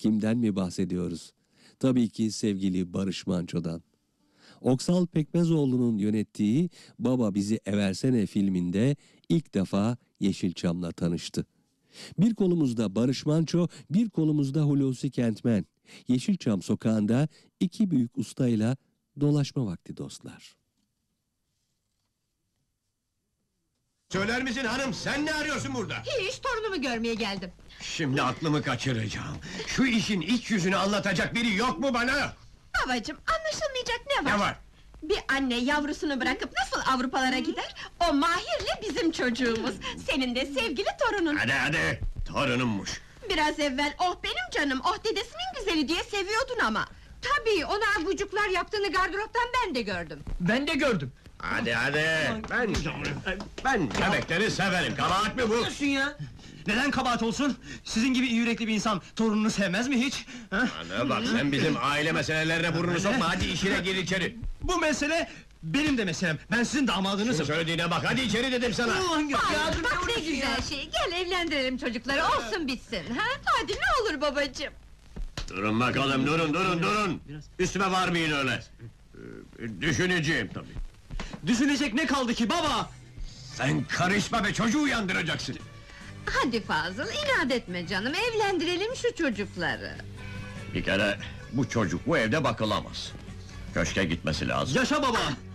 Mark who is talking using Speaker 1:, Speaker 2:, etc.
Speaker 1: Kimden mi bahsediyoruz? Tabii ki sevgili Barış Manço'dan. Oksal Pekmezoğlu'nun yönettiği Baba Bizi Eversene filminde ilk defa Yeşilçam'la tanıştı. Bir kolumuzda Barış Manço, bir kolumuzda Hulusi Kentmen. Yeşilçam sokağında iki büyük ustayla dolaşma vakti dostlar.
Speaker 2: Söyler misin hanım, sen ne arıyorsun burada?
Speaker 3: Hiç, torunumu görmeye geldim.
Speaker 2: Şimdi aklımı kaçıracağım. Şu işin iç yüzünü anlatacak biri yok mu bana?
Speaker 3: Babacığım, anlaşılmayacak ne var?
Speaker 2: Ne var?
Speaker 3: Bir anne yavrusunu bırakıp nasıl Avrupalara gider? O Mahir'le bizim çocuğumuz. Senin de sevgili torunun.
Speaker 2: Hadi, torunummuş.
Speaker 3: Biraz evvel oh benim canım, oh dedesinin güzeli diye seviyordun ama. Tabii, ona abucuklar yaptığını gardıroptan ben de gördüm.
Speaker 4: Ben de gördüm.
Speaker 2: Hadi, ben bebekleri severim, kabahat mi bu?
Speaker 4: Diyorsun ya? Neden kabahat olsun? Sizin gibi iyi yürekli bir insan torununu sevmez mi hiç? Ha?
Speaker 2: Ana bak, sen bizim aile meselelerine burnunu sokma, hadi işine gir içeri.
Speaker 4: Bu mesele benim de meselem. Ben sizin damadınızım.
Speaker 2: Şunu söylediğine bak, hadi içeri dedim sana.
Speaker 3: Hayır, bak ne güzel şey, gel evlendirelim çocukları, olsun bitsin, ha? Hadi ne olur babacığım.
Speaker 2: Durun bakalım, durun. Üstüme varmayın öyle. Düşüneceğim tabii.
Speaker 4: Düşünecek ne kaldı ki baba?
Speaker 2: Sen karışma be, çocuğu uyandıracaksın.
Speaker 3: Hadi Fazıl, inat etme canım, evlendirelim şu çocukları.
Speaker 2: Bir kere bu çocuk bu evde bakılamaz. Köşke gitmesi lazım.
Speaker 4: Yaşa baba!